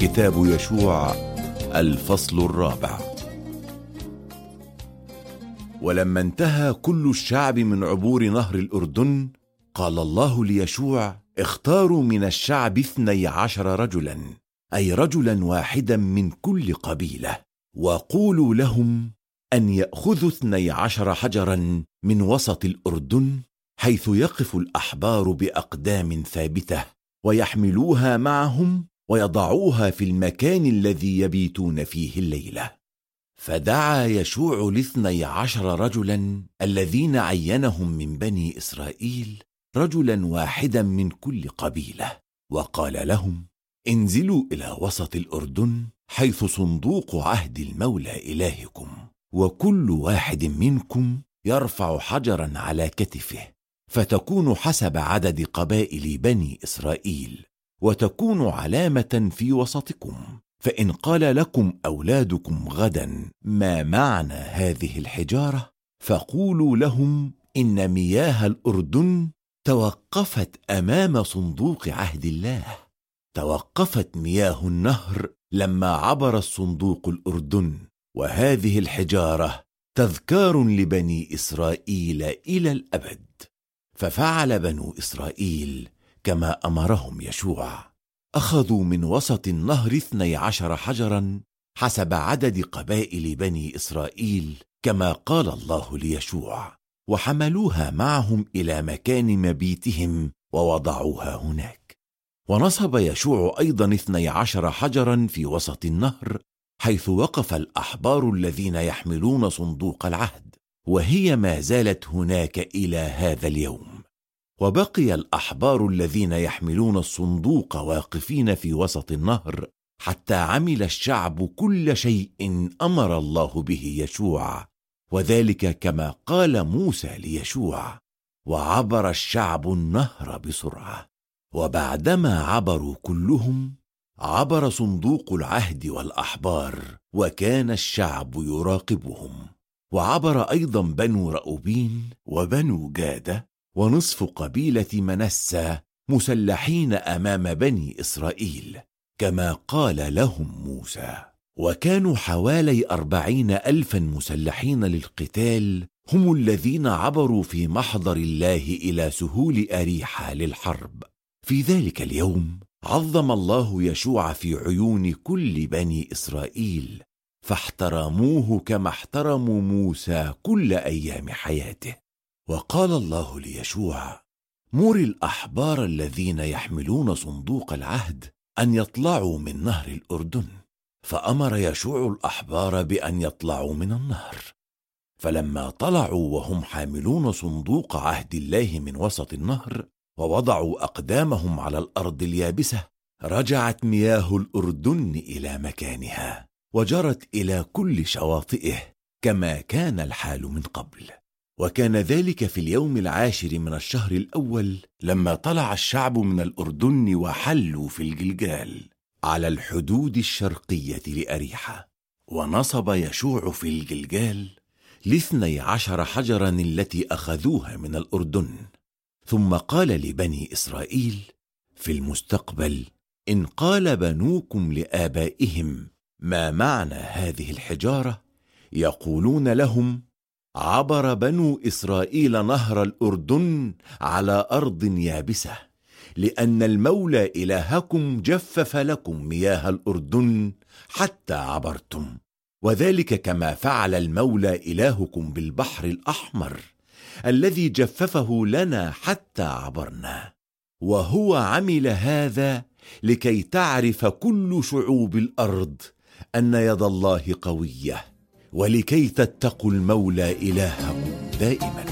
كتاب يشوع الفصل 4. ولما انتهى كل الشعب من عبور نهر الأردن، قال الله ليشوع: اختاروا من الشعب 12 رجلا، أي رجلا واحدا من كل قبيلة، وقولوا لهم أن يأخذوا 12 حجرا من وسط الأردن، حيث يقف الأحبار بأقدام ثابتة، ويحملوها معهم ويضعوها في المكان الذي يبيتون فيه الليلة. فدعا يشوع 12 رجلا الذين عينهم من بني إسرائيل، رجلا واحدا من كل قبيلة، وقال لهم: انزلوا إلى وسط الأردن، حيث صندوق عهد المولى إلهكم، وكل واحد منكم يرفع حجرا على كتفه، فتكون حسب عدد قبائل بني إسرائيل، وتكون علامة في وسطكم. فإن قال لكم أولادكم غدا: ما معنى هذه الحجارة؟ فقولوا لهم: إن مياه الأردن توقفت أمام صندوق عهد الله. توقفت مياه النهر لما عبر الصندوق الأردن، وهذه الحجارة تذكار لبني إسرائيل إلى الأبد. ففعل بنو إسرائيل كما أمرهم يشوع، أخذوا من وسط النهر 12 حجرا حسب عدد قبائل بني إسرائيل، كما قال الله ليشوع، وحملوها معهم إلى مكان مبيتهم ووضعوها هناك. ونصب يشوع أيضا 12 حجرا في وسط النهر، حيث وقف الأحبار الذين يحملون صندوق العهد، وهي ما زالت هناك إلى هذا اليوم. وبقي الأحبار الذين يحملون الصندوق واقفين في وسط النهر، حتى عمل الشعب كل شيء أمر الله به يشوع، وذلك كما قال موسى ليشوع. وعبر الشعب النهر بسرعة. وبعدما عبروا كلهم، عبر صندوق العهد والأحبار، وكان الشعب يراقبهم. وعبر أيضا بنو رأوبين وبنو جادة ونصف قبيلة منسى مسلحين أمام بني إسرائيل، كما قال لهم موسى. وكانوا حوالي 40,000 مسلحين للقتال، هم الذين عبروا في محضر الله إلى سهول أريحة للحرب. في ذلك اليوم عظم الله يشوع في عيون كل بني إسرائيل، فاحترموه كما احترموا موسى كل أيام حياته. وقال الله ليشوع: مر الأحبار الذين يحملون صندوق العهد أن يطلعوا من نهر الأردن. فأمر يشوع الأحبار بأن يطلعوا من النهر. فلما طلعوا وهم حاملون صندوق عهد الله من وسط النهر، ووضعوا أقدامهم على الأرض اليابسة، رجعت مياه الأردن إلى مكانها، وجرت إلى كل شواطئه كما كان الحال من قبل. وكان ذلك في اليوم 10 من الشهر الأول، لما طلع الشعب من الأردن وحلوا في الجلجال على الحدود الشرقية لأريحة. ونصب يشوع في الجلجال 12 حجرا التي أخذوها من الأردن. ثم قال لبني إسرائيل: في المستقبل إن قال بنوكم لآبائهم: ما معنى هذه الحجارة؟ يقولون لهم: عبر بنو إسرائيل نهر الأردن على أرض يابسة، لأن المولى إلهكم جفف لكم مياه الأردن حتى عبرتم، وذلك كما فعل المولى إلهكم بالبحر الأحمر الذي جففه لنا حتى عبرنا. وهو عمل هذا لكي تعرف كل شعوب الأرض أن يد الله قوية، ولكي تتقوا المولى إلهكم دائما.